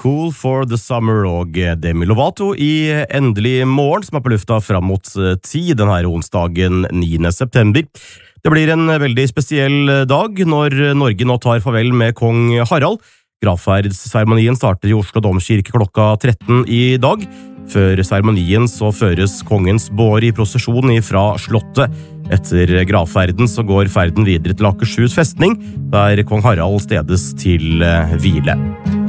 Cool for the Summer og Demi Lovato i Endelig morgen, som på lufta fram mot 10 denne onsdagen 9. september. Det blir en veldig spesiell dag når Norge nå tar farvel med kong Harald. Gravferdsseremonien starter i Oslo Domkirke klokka 13 i dag. Før seremonien så føres kongens båre i prosesjon fra slottet. Etter gravferden så går ferden videre til Akershus festning, der kong Harald stedes til hvile.